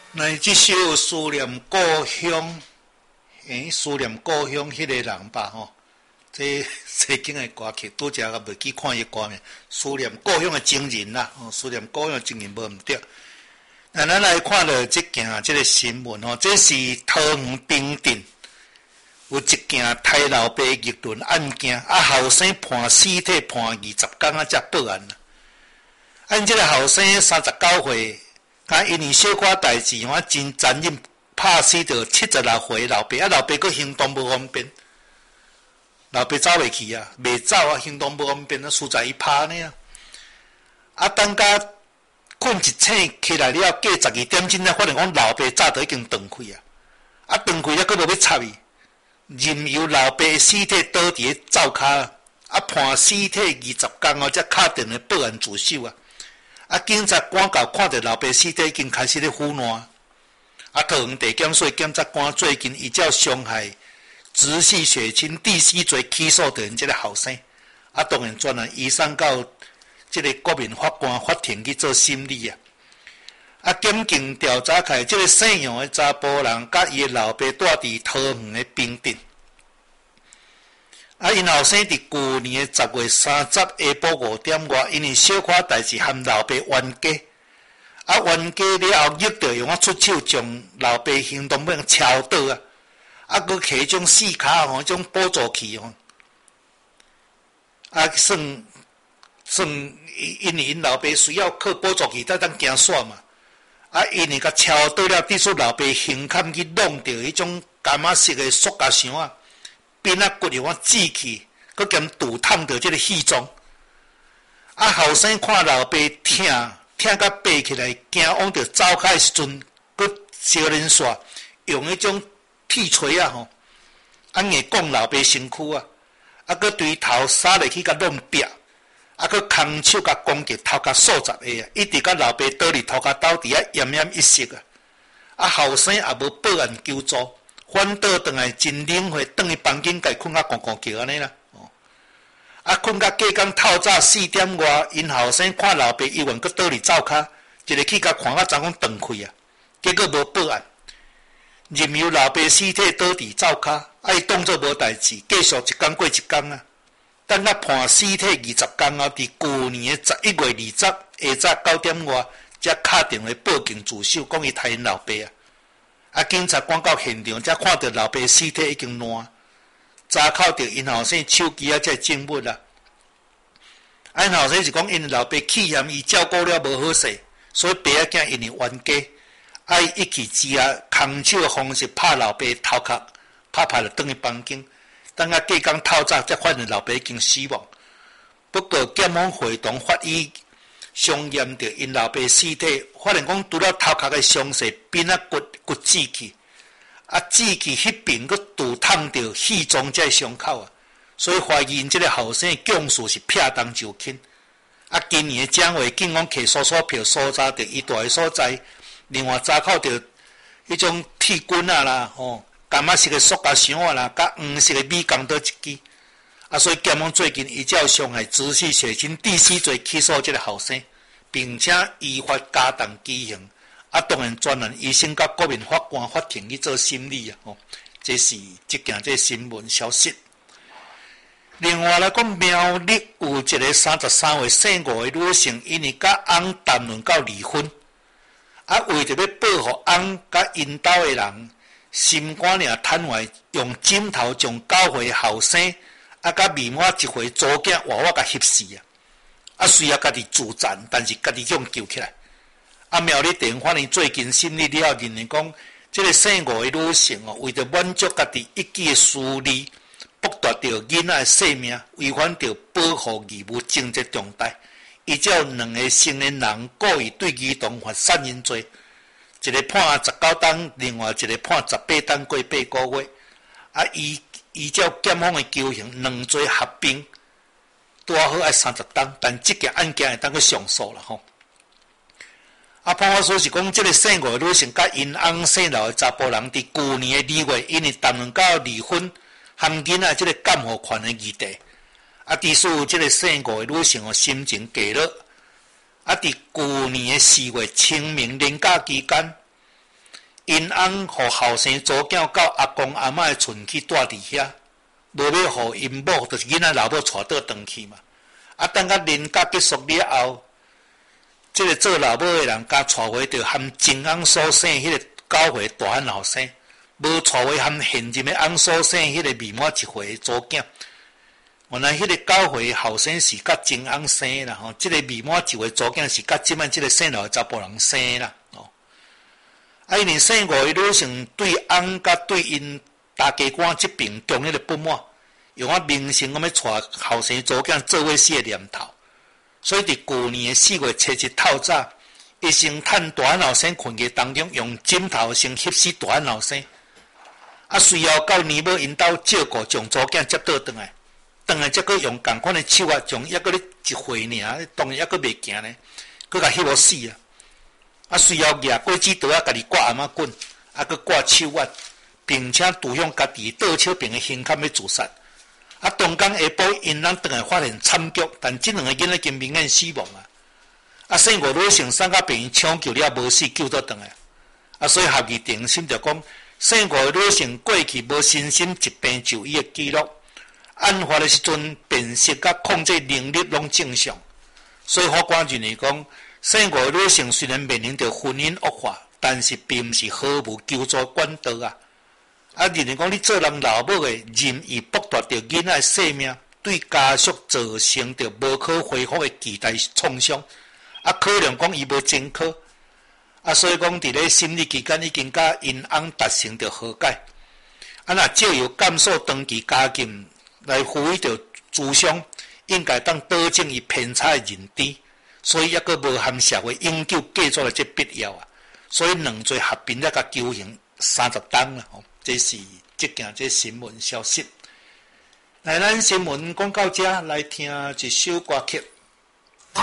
那这首思念故乡，思念故乡迄个人吧吼，这西京的歌曲，拄则个袂记看伊歌名，思念故乡的情人啦，思念故乡的情人无毋对。那咱来看到即件即个新闻吼，这是桃园平镇有一件刣老爸逆轮案件，后生判死体判20天啊，才报案啦。按即个后生39岁。因为小可代志，真残忍，拍死着76岁老爸，老爸佫行动无方便，老爸走袂去啊，袂走啊，行动无方便，输在伊拍呢等甲困一醒起来了，过12点钟才发现讲老爸早就已经断开啊，断开了佫无要插伊，任由老爸死体倒伫个灶骹判死体20天才敲电话报案自首警察赶到看到老爸尸体已经开始咧腐烂，桃园地检所检察官最近依照伤害直系血亲第4罪起诉着即个后生，当然专案移送到即个国民法官法庭去做审理检警调查开，即个姓杨的查甫人甲伊的老爸住伫桃园的平镇。因后生伫旧年的10月30下晡5点外，因为小可代志和老爸冤家，冤家了后，逆着用出手将老爸行动不能敲倒佫摕种4卡种辅助器算因为因老爸需要靠辅助器才当行线嘛，因为甲敲倒了，滴出老爸胸坎去弄着迄种柑仔色的塑胶箱边骨有挤起，佮兼堵烫着即个气中。后生看老爸疼甲爬起来，惊往着走开的时阵，佮小人煞用迄种铁锤硬讲老爸身躯佮对头撒落去甲弄壁，佮空手甲攻击头壳数十下一直甲老爸倒伫涂骹斗伫奄奄一息后生也无报案求助。反倒转来真冷血，转去房间家困甲咣咣叫安尼啦。困甲隔天透早4点外，因后生看老爸医院，佮倒伫灶骹，一个去甲看甲昨昏断开结果无报案，任由老爸尸体倒伫灶骹，伊当作无代志，继续一天过一天等甲判死体20天后，伫旧年的11月20日下早9点外，才敲电话报警自首，讲伊杀因老爸警察赶到现场，才看到老爸尸体已经烂，查考到因后生手机才证物因后生是讲因老爸气嫌伊照顾了无好势，所以爸囝因为冤家，一气之下空手的方式拍老爸头壳，拍了转去房间，等隔天透早才发现老爸已经死亡。不过检方会同法医相验着因老爸尸体，发现讲除了头壳的伤势，边骨挤起，挤起迄边佫堵烫着气中这伤口所以怀疑因这个后生强事是劈东就轻。今年的蒋纬警方摕搜索票搜查着伊住的所在，另外查考着迄种铁棍啦，柑仔色的塑胶箱啦，甲黄色的米缸刀一支。所以检方最近依照伤害直系血亲第4罪起诉这个后生，并且依法加重基刑。当然专案医生甲国民法官法庭去做审理这是这件新闻消息。另外来讲，苗栗有一个33岁姓吴的女性，因为甲翁谈论到离婚，为着要保护翁甲因兜的人，心肝领瘫痪，用枕头将9岁后生甲未满1岁祖囝活活甲翕死虽然家己自残，但是家己将救起来。苗栗地法院最近审理了，认为讲这个姓吴的女性为着满足家己一己的私利，剥夺着囡仔的性命，违反着保护义务情节重大。依照2个成年人故意对儿童犯杀人罪，一个判19天，另外一个判18天过8个月。依照检方的求刑，2罪合并，拄好要30天，但这件案件会当去上诉啦判决书是讲，这个姓吴的女性甲因翁姓刘的查甫人，伫去年的2月，因为谈论到离婚含囡仔这个监护权的议题，致使这个姓吴的女性心情低落。伫去年的4月清明连假期间， 因翁互后生祖囝到阿公阿嬷的厝去住伫遐，无要互因某，就是囡仔老母带倒转去嘛。啊，等到年假结束了后，这个做老母的人甲带回着含真翁所生迄个9岁大汉后生，无带回含现任的翁所生迄个未满1岁的祖囝。原来迄个9岁后生是甲真翁生啦，吼，这个未满1岁祖囝是甲即摆这个姓老的查甫人生啦，哦。啊，因为姓吴的女性对翁甲对因大家官这边强烈的不满，用明性咁要带后生祖囝做伙死的念头，所以伫旧年的4月7日透早，伊先趁大汉后生困觉当中，用枕头先翕死大汉后生，啊，随后到年尾因兜照顾，将祖囝接倒转来。当然，则佫用共款的手啊，将抑佫咧1岁尔，当然抑佫袂行呢，佫甲翕互死啊！啊，随后举果子刀啊，家己挂阿妈棍，啊，佫挂手腕，并且拄向家己倒手边的胸坎要自杀。啊，当天下晡，因人转来发现惨剧，但即2个囡仔已经明显死亡啊！啊，姓吴女性送到病院抢救了，无死救倒转来。啊，所以合议定心就讲，姓吴的女性过去无身心疾病就医的记录。案发的时阵，辨识甲控制能力拢正常，所以法官认为讲，姓吴的女性虽然面临着婚姻恶化，但是并毋是毫无救助管道啊！啊，认为讲你做人老母的，任意剥夺着囡仔的性命，对家属造成着无可恢复的巨大创伤，啊，可能讲伊无前科，啊，所以讲伫咧审理期间已经甲因翁达成着和解，啊，若借由监所长期加禁。来呼吁着主商应该当保证伊偏差的认知，所以抑个无含社会永久记住的这必要啊！所以2罪合并了，甲求刑30天啦。吼，这是即件这新闻消息。来，咱新闻讲到这，来听一首歌曲。